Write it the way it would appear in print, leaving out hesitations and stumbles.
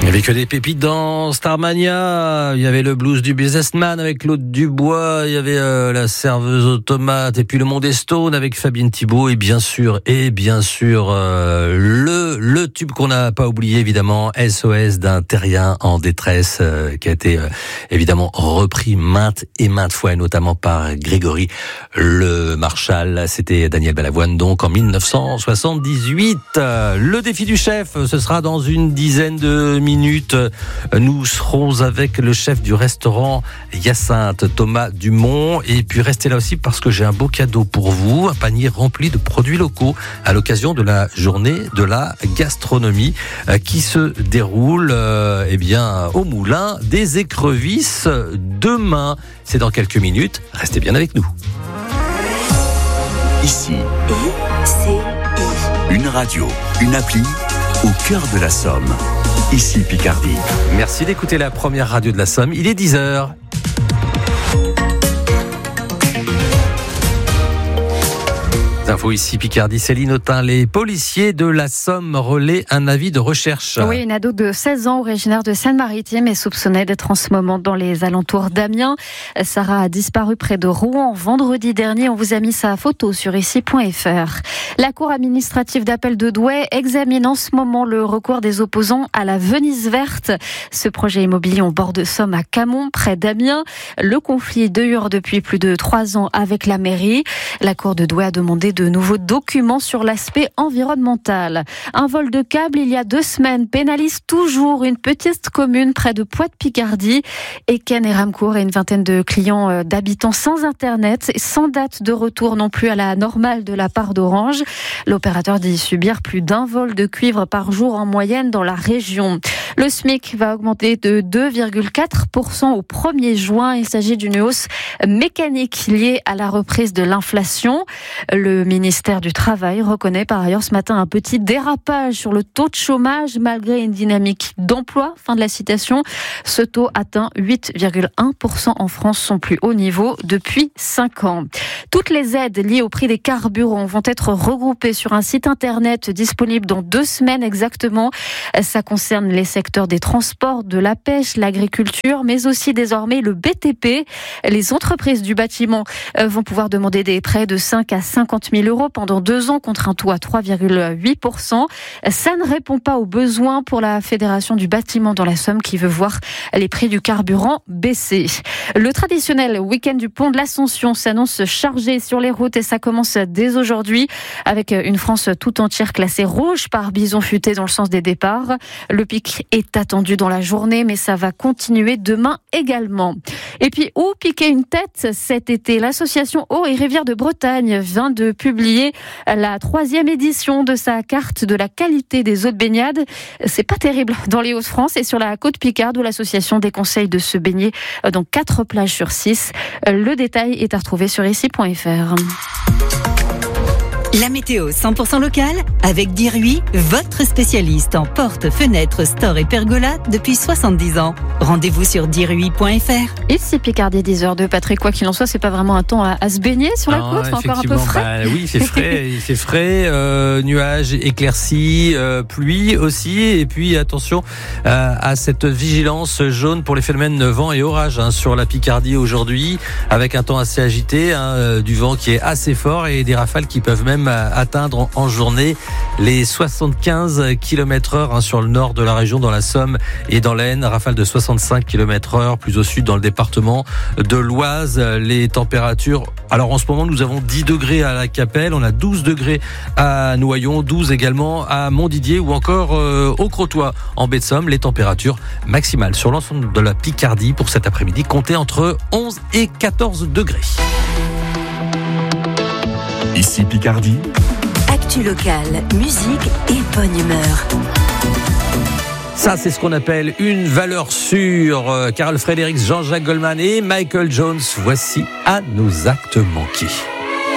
Il n'y avait que des pépites dans Starmania. Il y avait le blues du businessman avec Claude Dubois. Il y avait la serveuse aux tomates. Et puis le monde est stone avec Fabienne Thibault. Et bien sûr, le tube qu'on n'a pas oublié, évidemment, SOS d'un terrien en détresse, qui a été évidemment repris maintes et maintes fois, et notamment par Grégory Le Marchal. C'était Daniel Balavoine, donc en 1978. Le défi du chef, ce sera dans une dizaine de minutes. Nous serons avec le chef du restaurant Hyacinthe, Thomas Dumont. Et puis restez là aussi parce que j'ai un beau cadeau pour vous, un panier rempli de produits locaux à l'occasion de la journée de la gastronomie qui se déroule au Moulin des Écrevisses demain. C'est dans quelques minutes. Restez bien avec nous. Ici, une radio, une appli au cœur de la Somme. Ici Picardie. Merci d'écouter la première radio de la Somme. Il est 10h. Info ici Picardie, Céline Autain. Les policiers de la Somme relaient un avis de recherche. Oui, une ado de 16 ans originaire de Seine-Maritime est soupçonnée d'être en ce moment dans les alentours d'Amiens. Sarah a disparu près de Rouen vendredi dernier. On vous a mis sa photo sur ici.fr. La Cour administrative d'appel de Douai examine en ce moment le recours des opposants à la Venise verte. Ce projet immobilier en bord de Somme à Camon, près d'Amiens. Le conflit dure depuis plus de 3 ans avec la mairie. La Cour de Douai a demandé de nouveaux documents sur l'aspect environnemental. Un vol de câble il y a 2 semaines pénalise toujours une petite commune près de Poix-de-Picardie. Eken et Ramcourt et une vingtaine de clients d'habitants sans internet, sans date de retour non plus à la normale de la part d'Orange. L'opérateur dit subir plus d'1 vol de cuivre par jour en moyenne dans la région. Le SMIC va augmenter de 2,4% au 1er juin. Il s'agit d'une hausse mécanique liée à la reprise de l'inflation. Le ministère du Travail reconnaît par ailleurs ce matin un petit dérapage sur le taux de chômage malgré une dynamique d'emploi. Fin de la citation. Ce taux atteint 8,1% en France, son plus haut niveau depuis 5 ans. Toutes les aides liées au prix des carburants vont être regroupées sur un site internet disponible dans 2 semaines exactement. Ça concerne les secteurs des transports, de la pêche, l'agriculture, mais aussi désormais le BTP. Les entreprises du bâtiment vont pouvoir demander des prêts de 5 à 50 000 euros pendant 2 ans contre un taux à 3,8%. Ça ne répond pas aux besoins pour la Fédération du bâtiment dans la Somme qui veut voir les prix du carburant baisser. Le traditionnel week-end du pont de l'Ascension s'annonce chargé sur les routes et ça commence dès aujourd'hui avec une France tout entière classée rouge par bison futé dans le sens des départs. Le pic est attendu dans la journée mais ça va continuer demain également. Et puis où piquer une tête cet été? L'association Eau et Rivières de Bretagne vient de publier la 3e édition de sa carte de la qualité des eaux de baignade. C'est pas terrible dans les Hauts-de-France et sur la côte Picarde où l'association déconseille de se baigner dans 4 plages sur 6. Le détail est à retrouver sur ici.fr. La météo 100% locale avec Diruy, votre spécialiste en portes, fenêtres, stores et pergolas depuis 70 ans. Rendez-vous sur diruy.fr. Ici Picardie 10h02. Patrick, quoi qu'il en soit, c'est pas vraiment un temps à se baigner sur la côte, c'est encore un peu frais. Oui, c'est frais, c'est frais, nuages, éclaircies, pluie aussi, et puis attention à cette vigilance jaune pour les phénomènes vent et orage sur la Picardie aujourd'hui, avec un temps assez agité, du vent qui est assez fort et des rafales qui peuvent même atteindre en journée les 75 km/h sur le nord de la région, dans la Somme et dans l'Aisne. Rafale de 65 km/h plus au sud dans le département de l'Oise. Les températures, alors en ce moment nous avons 10 degrés à la Capelle, on a 12 degrés à Noyon, 12 également à Montdidier ou encore au Crotoy en baie de Somme. Les températures maximales sur l'ensemble de la Picardie pour cet après-midi comptaient entre 11 et 14 degrés. Ici Picardie. Actu locale, musique et bonne humeur. Ça, c'est ce qu'on appelle une valeur sûre. Carl Fredericks, Jean-Jacques Goldman et Michael Jones. Voici À nos actes manqués.